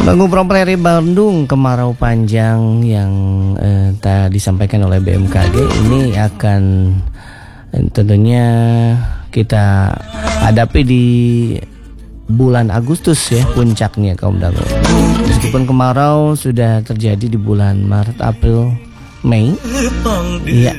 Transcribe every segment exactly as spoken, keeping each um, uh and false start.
Lagu Properti Bandung kemarau panjang yang eh, tadi disampaikan oleh B M K G ini akan eh, tentunya kita hadapi di bulan Agustus ya, puncaknya kaum dangu. Meskipun kemarau sudah terjadi di bulan Maret, April, Mei, iya,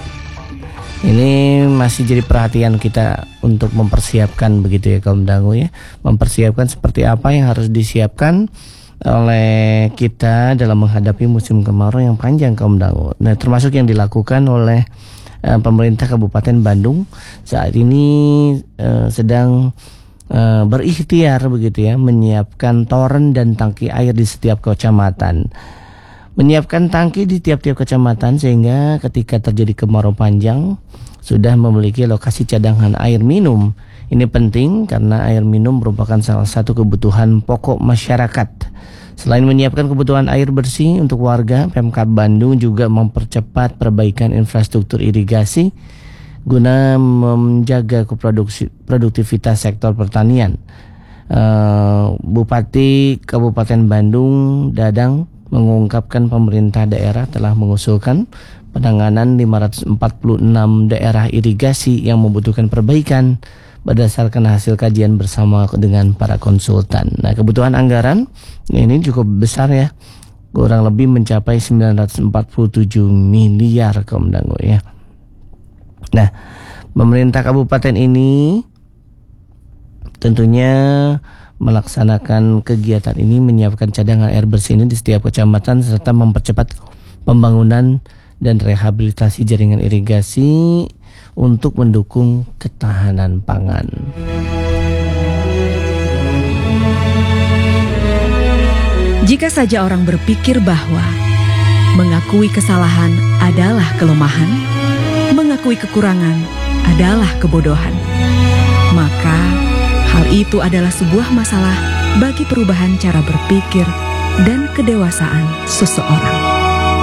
ini masih jadi perhatian kita untuk mempersiapkan begitu ya kaum dangu ya, mempersiapkan seperti apa yang harus disiapkan oleh kita dalam menghadapi musim kemarau yang panjang kaum dangu. Nah, termasuk yang dilakukan oleh uh, pemerintah Kabupaten Bandung saat ini uh, sedang uh, berikhtiar begitu ya, menyiapkan toren dan tangki air di setiap kecamatan. Menyiapkan tangki di tiap-tiap kecamatan sehingga ketika terjadi kemarau panjang sudah memiliki lokasi cadangan air minum. Ini penting karena air minum merupakan salah satu kebutuhan pokok masyarakat. Selain menyiapkan kebutuhan air bersih untuk warga, Pemkab Bandung juga mempercepat perbaikan infrastruktur irigasi guna menjaga produktivitas sektor pertanian. Uh, Bupati Kabupaten Bandung Dadang mengungkapkan pemerintah daerah telah mengusulkan penanganan lima ratus empat puluh enam daerah irigasi yang membutuhkan perbaikan berdasarkan hasil kajian bersama dengan para konsultan. Nah, kebutuhan anggaran ini cukup besar ya, kurang lebih mencapai sembilan ratus empat puluh tujuh miliar kaum dangu ya. Nah, pemerintah kabupaten ini tentunya melaksanakan kegiatan ini, menyiapkan cadangan air bersih ini di setiap kecamatan serta mempercepat pembangunan dan rehabilitasi jaringan irigasi untuk mendukung ketahanan pangan. Jika saja orang berpikir bahwa mengakui kesalahan adalah kelemahan, mengakui kekurangan adalah kebodohan, maka hal itu adalah sebuah masalah bagi perubahan cara berpikir dan kedewasaan seseorang.